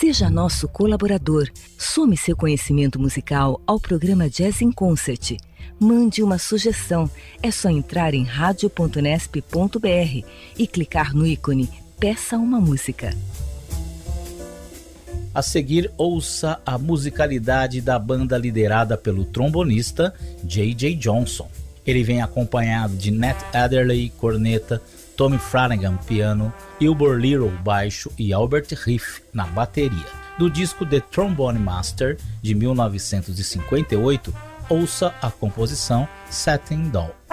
Seja nosso colaborador. Some seu conhecimento musical ao programa Jazz in Concert. Mande uma sugestão. É só entrar em radio.nesp.br e clicar no ícone Peça uma música. A seguir, ouça a musicalidade da banda liderada pelo trombonista J.J. Johnson. Ele vem acompanhado de Nat Adderley, corneta, Tommy Flanagan, piano, Wilbur Little, baixo e Albert Riff na bateria. Do disco The Trombone Master, de 1958, ouça a composição Satin Doll.